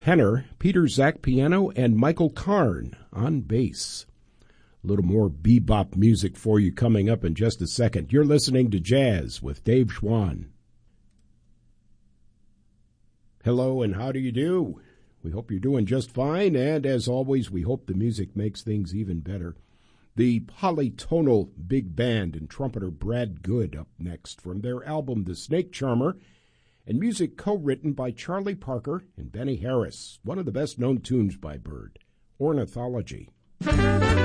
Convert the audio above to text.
Henner, Peter Zach piano, and Michael Karn on bass. A little more bebop music for you coming up in just a second. You're listening to Jazz with Dave Schwann. Hello, and how do you do? We hope you're doing just fine, and as always, we hope the music makes things even better. The Polytonal Big Band and trumpeter Brad Good up next from their album The Snake Charmer, and music co-written by Charlie Parker and Benny Harris, one of the best-known tunes by Bird, Ornithology.